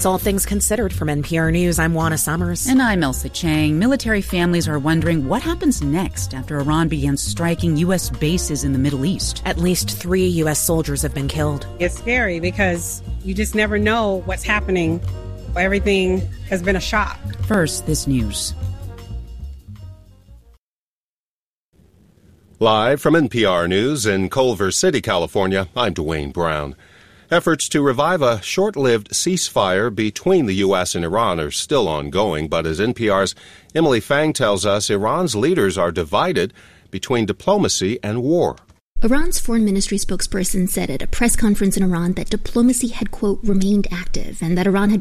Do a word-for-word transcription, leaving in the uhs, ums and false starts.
It's All Things Considered from N P R News. I'm Juana Summers. And I'm Elsa Chang. Military families are wondering what happens next after Iran began striking U S bases in the Middle East. At least three U S soldiers have been killed. It's scary because you just never know what's happening. Everything has been a shock. First, this news. Live from N P R News in Culver City, California, I'm Dwayne Brown. Efforts to revive a short-lived ceasefire between the U S and Iran are still ongoing, but as N P R's Emily Fang tells us, Iran's leaders are divided between diplomacy and war. Iran's foreign ministry spokesperson said at a press conference in Iran that diplomacy had, quote, remained active and that Iran had